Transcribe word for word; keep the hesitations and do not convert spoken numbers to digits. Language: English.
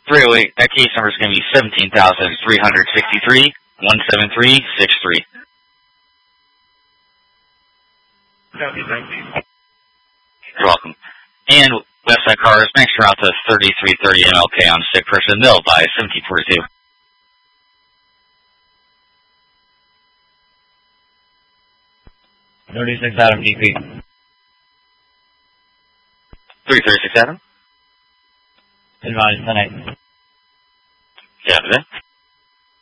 three oh eight, that case number is going to be seventeen thousand three hundred sixty-three, one seven three six three. You're welcome. And Westside Cars, next route to thirty-three thirty M L K on sick person mill by seventeen forty-two. thirty-six Adam D P. three thirty-six Adam. Advise ten eight. Yeah,